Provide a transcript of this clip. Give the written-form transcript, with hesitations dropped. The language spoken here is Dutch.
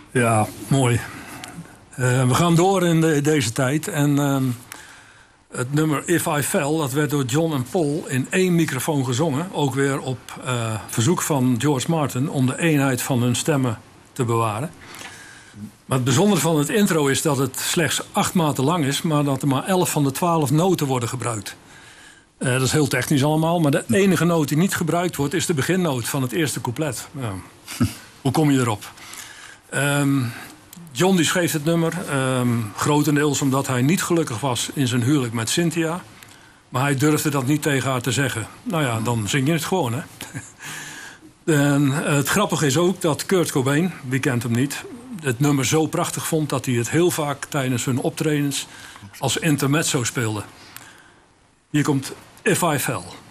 Ja, mooi. We gaan door in deze tijd. En het nummer If I Fell, dat werd door John en Paul in 1 microfoon gezongen. Ook weer op verzoek van George Martin om de eenheid van hun stemmen te bewaren. Maar het bijzondere van het intro is dat het slechts 8 maten lang is, maar dat er maar 11 van de 12 noten worden gebruikt. Dat is heel technisch allemaal, maar de enige noot die niet gebruikt wordt is de beginnoot van het eerste couplet. Ja. Hoe kom je erop? John die schreef het nummer, grotendeels omdat hij niet gelukkig was in zijn huwelijk met Cynthia. Maar hij durfde dat niet tegen haar te zeggen. Nou ja, dan zing je het gewoon, hè. En het grappige is ook dat Kurt Cobain, wie kent hem niet, het nummer zo prachtig vond dat hij het heel vaak tijdens hun optredens als intermezzo speelde. Hier komt If I Fell.